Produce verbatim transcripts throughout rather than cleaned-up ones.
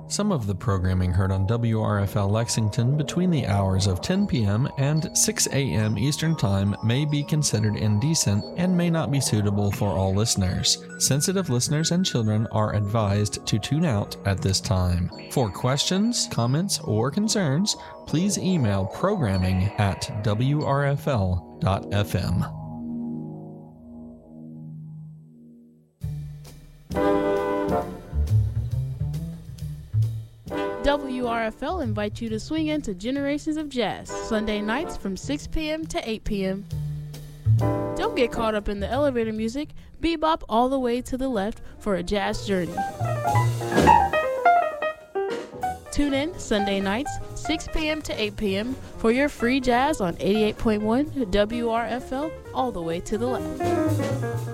Some of the programming heard on W R F L Lexington between the hours of ten p.m. and six a.m. Eastern Time may be considered indecent and may not be suitable for all listeners. Sensitive listeners and children are advised to tune out at this time. For questions, comments, or concerns, please email programming at w r f l dot f m. W R F L invites you to swing into Generations of Jazz, Sunday nights from six p.m. to eight p.m. Don't get caught up in the elevator music. Bebop all the way to the left for a jazz journey. Tune in Sunday nights, six p.m. to eight p.m. for your free jazz on eighty-eight point one W R F L all the way to the left.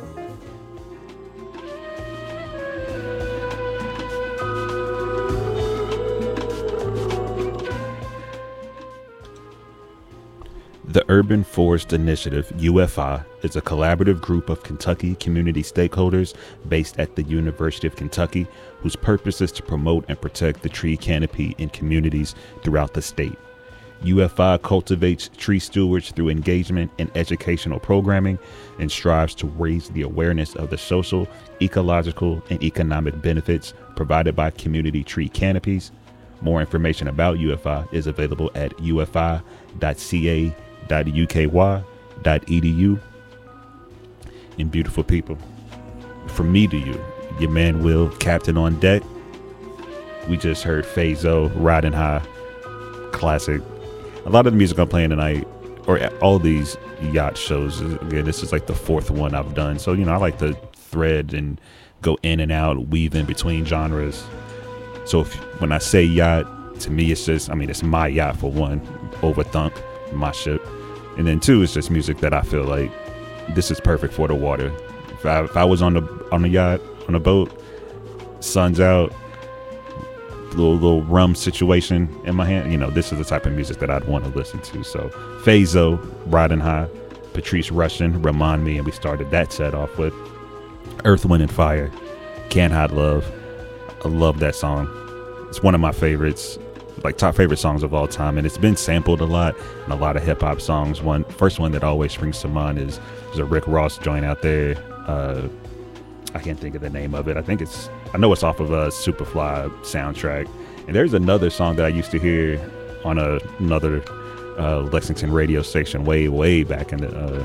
The Urban Forest Initiative, U F I, is a collaborative group of Kentucky community stakeholders based at the University of Kentucky, whose purpose is to promote and protect the tree canopy in communities throughout the state. U F I cultivates tree stewards through engagement in educational programming and strives to raise the awareness of the social, ecological, and economic benefits provided by community tree canopies. More information about U F I is available at u f i dot c a dot u k y dot e d u. And beautiful people, from me to you, your man Will, Captain on Deck. We just heard Fazo, Riding High, classic. A lot of the music I'm playing tonight, or all these yacht shows, again, this is like the fourth one I've done. So, you know, I like to thread and go in and out, weave in between genres. So if, when I say yacht, to me, it's just, I mean, it's my yacht for one, Overthunk, my ship. And then two, it's just music that I feel like this is perfect for the water. If I, if I was on the on a yacht, on a boat, sun's out, little little rum situation in my hand, you know, this is the type of music that I'd want to listen to. So Fazo, Riding High, Patrice Rushen, Remind Me, and we started that set off with Earth, Wind and Fire, Can't Hide Love. I love that song. It's one of my favorites, like top favorite songs of all time, and it's been sampled a lot in a lot of hip hop songs. One first one that always springs to mind is there's a Rick Ross joint out there. Uh, I can't think of the name of it. I think it's I know it's off of a Superfly soundtrack. And there's another song that I used to hear on a, another uh, Lexington radio station way way back in the. Uh,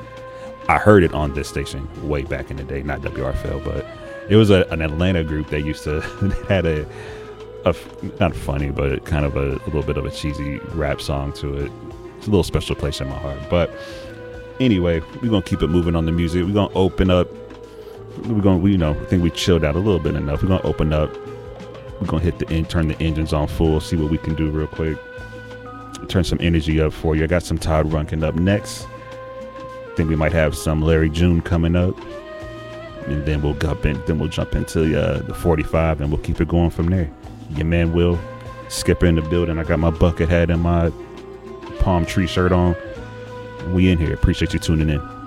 I heard it on this station way back in the day, not W R F L, but it was a, an Atlanta group that used to had a. A, not funny, but kind of a, a little bit of a cheesy rap song to it. It's a little special place in my heart. But anyway, we're gonna keep it moving on the music. We're gonna open up. We're gonna, we, you know, I think we chilled out a little bit enough. We're gonna open up. We're gonna hit the in, turn the engines on full. See what we can do real quick. Turn some energy up for you. I got some Todd Rundgren up next. I think we might have some Larry June coming up, and then we'll jump in. Then we'll jump into uh, the forty-five, and we'll keep it going from there. Your man Will, Skipper in the building. I got my bucket hat and my palm tree shirt on. We in here. Appreciate you tuning in.